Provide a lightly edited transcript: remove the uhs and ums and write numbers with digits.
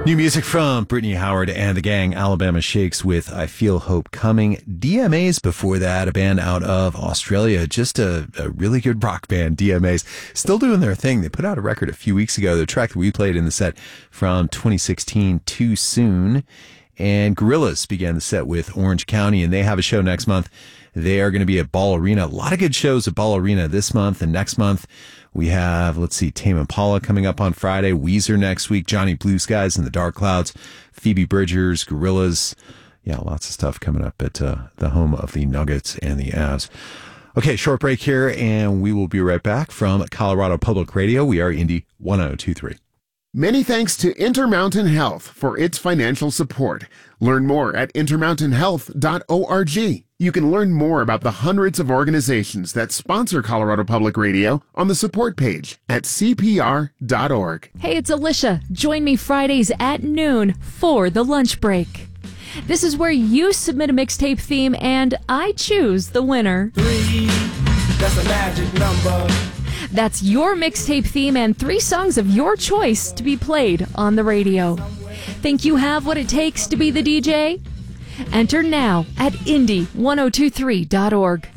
New music from Brittany Howard and the gang, Alabama Shakes with I Feel Hope Coming. DMAs before that, a band out of Australia, just a really good rock band, DMAs. Still doing their thing. They put out a record a few weeks ago, the track that we played in the set from 2016, Too Soon. And Gorillaz began the set with Orange County, and they have a show next month. They are going to be at Ball Arena. A lot of good shows at Ball Arena this month and next month. We have, Tame Impala coming up on Friday, Weezer next week, Johnny Blue Skies and the Dark Clouds, Phoebe Bridgers, Gorillaz. Yeah, lots of stuff coming up at the home of the Nuggets and the Avs. Okay, short break here, and we will be right back from Colorado Public Radio. We are Indy 1023. Many thanks to Intermountain Health for its financial support. Learn more at intermountainhealth.org. You can learn more about the hundreds of organizations that sponsor Colorado Public Radio on the support page at cpr.org. Hey, it's Alicia. Join me Fridays at noon for the lunch break. This is where you submit a mixtape theme and I choose the winner. 3, that's a magic number. That's your mixtape theme and 3 songs of your choice to be played on the radio. Think you have what it takes to be the DJ? Enter now at Indy1023.org.